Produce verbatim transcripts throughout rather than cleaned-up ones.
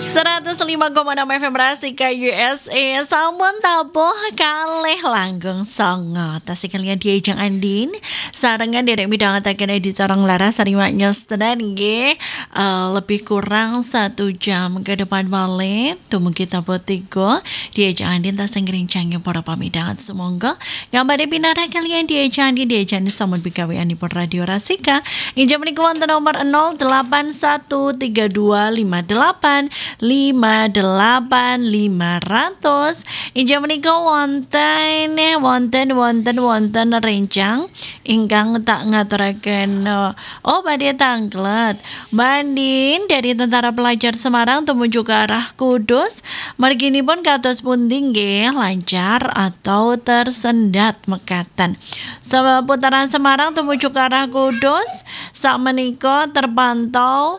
seratus lima koma enam F M Rasika U S A. Sampun tabuh kalih langgeng songo tasih kalian diajeng Andin sarengan derek midhangetaken di corong laras sarimak nyos tenan nggih. Uh, lebih kurang satu jam ke depan malih tumugi tabuh tiga diajeng Andin tasih ngrincang para pamidangan semoga gambare pinara kalian diajeng Andin diajeng sampun bigaweanipun Radio Rasika injak menika wonten nomor nol delapan satu tiga dua lima delapan lima delapan lima ratus. Injak menika wonten wonten wonten wonten rencang ingkang tak ngaturaken oh badhe tanglet Bandin dari Tentara Pelajar Semarang tumuju ke arah Kudus. Marginipun kados pundi nggih, lancar atau tersendat mekaten. Seputaran Semarang tumuju ke arah Kudus sakmenika terpantau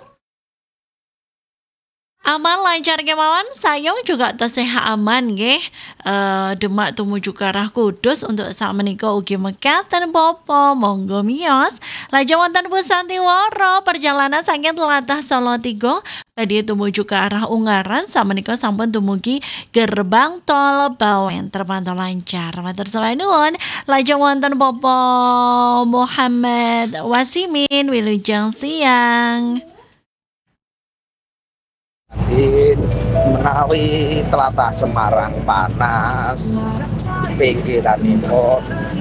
aman lancar kemauan, sayang juga tasih aman nggih. Uh, Demak tumuju ke arah Kudus untuk sak menika ugi mekaten popo monggo miyos. Lajeng wonten bus Santiwara perjalanan saking tlatah Solo tiga badhe tumuju ke arah Ungaran sak menika sampun tumugi gerbang tol Bawen terpantau lancar. Matur nuwun. Lajeng wonten popo Muhammad Wasimin wilujeng siang. Di menawi tlatah Semarang panas, pinggiranipun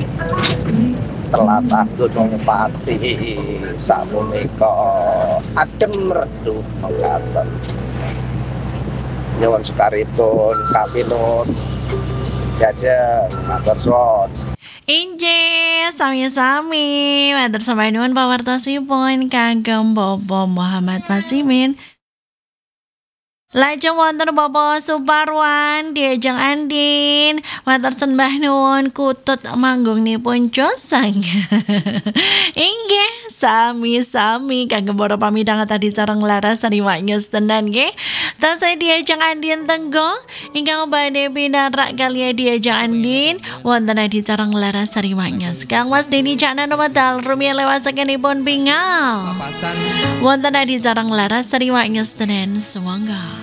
tlatah Gunung Pati sapunika adem redup mekaten. Nyuwun sekaripun kapinun jajeng matur suwun. Inje sami-sami matur sampeyan nuwun pawartosipun kagem Bapak Muhammad Wasimin. Lajeng wonten Bapak Suparwan diajeng Andin matur sembah nuwun kutut manggungnipun Josang. Inggih sami-sami kagem para pamidhangan tadi careng laras sarimak nyos tenan nggih. Tasih diajeng Andin tenggo ingkang badhe pinarak kaliya diajeng Andin wonten di careng laras sarimak nyos. Kang Mas Deni Cakna Medal rumiyin lewasakenipun pingal. Wonten di careng laras sarimak nyos tenan semoga